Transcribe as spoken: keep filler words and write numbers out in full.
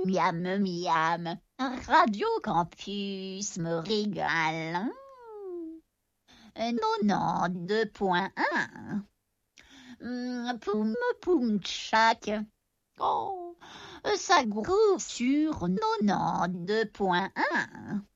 miam, miam. Radio Campus me régale. quatre-vingt-douze point un. Poum, poum, tchac. Oh, ça groove sur quatre-vingt-douze point un.